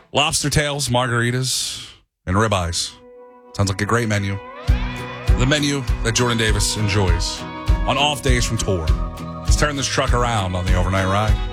Lobster tails, margaritas, and ribeyes. Sounds like a great menu. The menu that Jordan Davis enjoys on off days from tour. Let's turn this truck around on the overnight ride.